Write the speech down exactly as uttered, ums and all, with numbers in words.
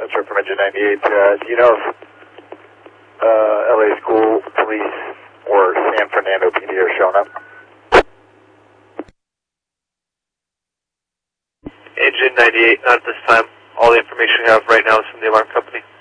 That's right from Engine ninety-eight. Uh, do you know if uh, L A School Police or San Fernando P D are showing up? Engine ninety-eight, not at this time. All the information we have right now is from the alarm company.